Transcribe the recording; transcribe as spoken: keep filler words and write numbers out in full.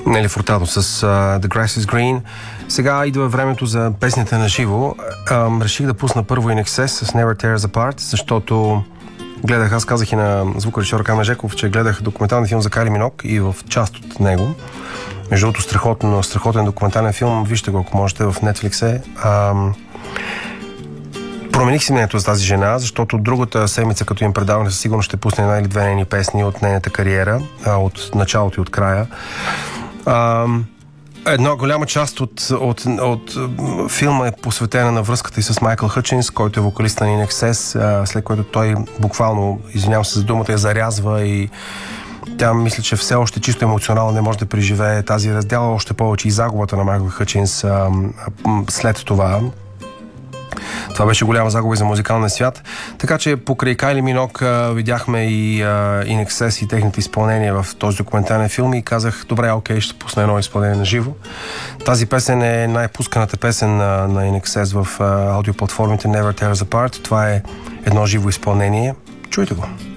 Нели Фуртадо с uh, The Grass is Green. Сега идва времето за песните на живо. Uh, реших да пусна първо In Excess с Never Tear Us Apart, защото гледах, аз казах и на звукорежисьора Камен Жеков, че гледах документален филм за Кайли Миног и в част от него. Между другото, страхотен, страхотен документален филм. Вижте го, ако можете, в Netflix е. Uh, Промених си мнението за тази жена, защото другата седмица, като им предаване, със сигурно ще пусне една или две нейни песни от нейната кариера, а, от началото и от края. А, една голяма част от, от, от филма е посветена на връзката и с Майкъл Хъчинс, който е вокалист на In Excess, а, след което той буквално, извинявам се за думата, я зарязва и тя мисля, че все още чисто емоционално не може да преживее тази раздяла, още повече и загубата на Майкъл Хъчинс а, а, след това. Това беше голяма загуба и за музикалния свят. Така че покрай Кайли Миног а, видяхме и а, In Excess и техните изпълнения в този документален филм и казах, добре, окей, ще пусна едно изпълнение на живо. Тази песен е най-пусканата песен на, на In Excess в а, аудиоплатформите Never Tear Us Apart. Това е едно живо изпълнение. Чуйте го!